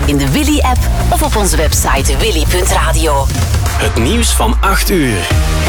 in de Willy-app of op onze website willy.radio. Het nieuws van 8 uur.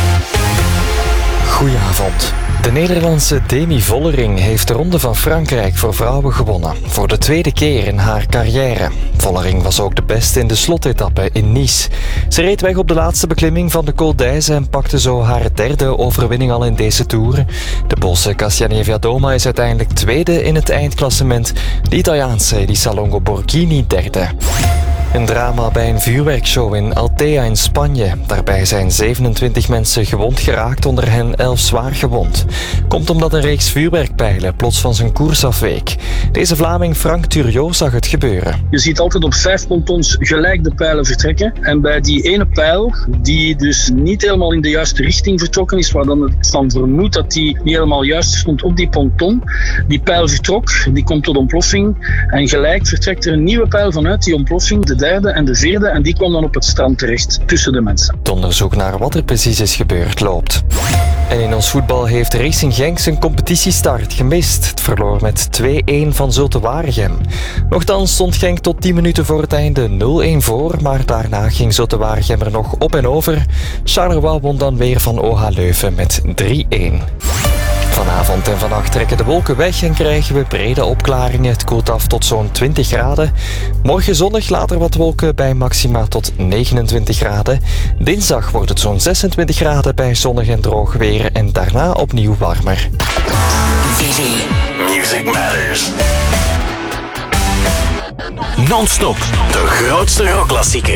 Goedenavond. De Nederlandse Demi Vollering heeft de Ronde van Frankrijk voor vrouwen gewonnen. Voor de tweede keer in haar carrière. Vollering was ook de beste in de slotetappe in Nice. Ze reed weg op de laatste beklimming van de Col d'Aise en pakte zo haar derde overwinning al in deze Tour. De Poolse Kasia Doma is uiteindelijk tweede in het eindklassement. De Italiaanse Elisa Longo Borghini derde. Een drama bij een vuurwerkshow in Altea in Spanje. Daarbij zijn 27 mensen gewond geraakt, onder hen 11 zwaar gewond. Komt omdat een reeks vuurwerkpijlen plots van zijn koers afweek. Deze Vlaming Frank Turriot zag het gebeuren. Je ziet altijd op 5 pontons gelijk de pijlen vertrekken. En bij die ene pijl, die dus niet helemaal in de juiste richting vertrokken is, waar dan het van vermoedt dat die niet helemaal juist stond op die ponton, die pijl vertrok, die komt tot ontploffing. En gelijk vertrekt er een nieuwe pijl vanuit die ontploffing, de derde en de vierde, en die kwam dan op het strand terecht tussen de mensen. Het onderzoek naar wat er precies is gebeurd loopt. En in ons voetbal heeft Racing Genk zijn competitiestart gemist. Het verloor met 2-1 van Zulte Waregem. Nochtans stond Genk tot 10 minuten voor het einde 0-1 voor, maar daarna ging Zulte Waregem er nog op en over. Charleroi won dan weer van OH Leuven met 3-1. Vanavond en vannacht trekken de wolken weg en krijgen we brede opklaringen. Het koelt af tot zo'n 20 graden. Morgen zonnig, later wat wolken bij maxima tot 29 graden. Dinsdag wordt het zo'n 26 graden bij zonnig en droog weer en daarna opnieuw warmer. Music Matters. Non-stop, de grootste rockklassiekers.